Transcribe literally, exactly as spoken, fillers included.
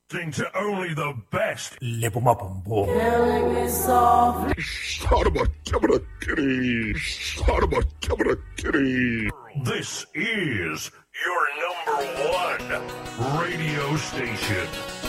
Listening to only the best. Killing me softly. This is your number one radio station.